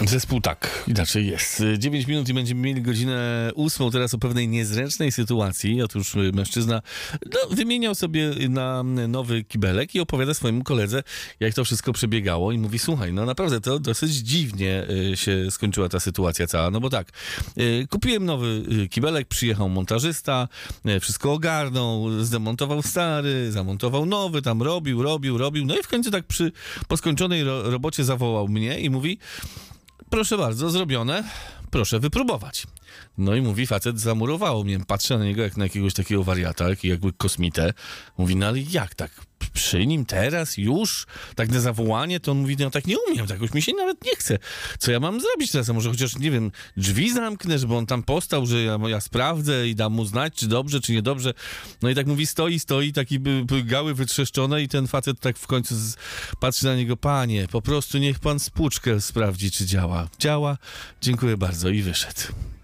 Zespół tak, inaczej jest. 9 minut i będziemy mieli godzinę 8. Teraz o pewnej niezręcznej sytuacji. Otóż mężczyzna wymieniał sobie na nowy kibelek i opowiada swojemu koledze, jak to wszystko przebiegało i mówi, słuchaj, no naprawdę to dosyć dziwnie się skończyła ta sytuacja cała, no bo tak, kupiłem nowy kibelek, przyjechał montażysta, wszystko ogarnął, zdemontował stary, zamontował nowy, tam robił, no i w końcu tak po skończonej robocie zawołał mnie i mówi, proszę bardzo, zrobione, proszę wypróbować. No i mówi, facet zamurowało mnie, patrzę na niego jak na jakiegoś takiego wariata, jakby kosmitę. Mówi, no ale jak tak? Przy nim teraz, już? Tak na zawołanie? To on mówi, no tak nie umiem, tak już mi się nawet nie chce. Co ja mam zrobić teraz? A może chociaż, nie wiem, drzwi zamknę, żeby on tam postał, że ja sprawdzę i dam mu znać, czy dobrze, czy niedobrze. No i tak mówi, stoi, taki gały wytrzeszczone i ten facet tak w końcu patrzy na niego, panie, po prostu niech pan spłuczkę sprawdzi, czy działa. Działa, dziękuję bardzo i wyszedł.